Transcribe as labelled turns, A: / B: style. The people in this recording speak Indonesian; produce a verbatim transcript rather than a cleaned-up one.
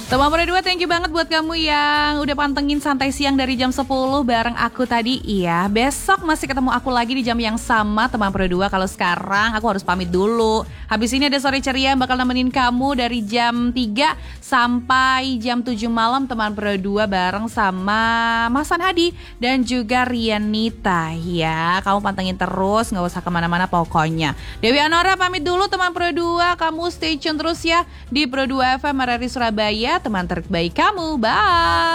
A: Teman Pro dua, thank you banget buat kamu yang udah pantengin Santai Siang dari jam sepuluh bareng aku tadi. Iya, besok masih ketemu aku lagi di jam yang sama teman Pro dua. Kalau sekarang aku harus pamit dulu. Habis ini ada Sore Ceria yang bakal nemenin kamu dari jam tiga sampai jam tujuh malam teman Pro dua bareng sama Masan Hadi dan juga Rianita. Ya, kamu pantengin terus, gak usah kemana-mana pokoknya. Dewi Anora pamit dulu teman Pro dua. Kamu stay tune terus ya di Pro dua F M R R I Surabaya, teman terbaik kamu. Bye.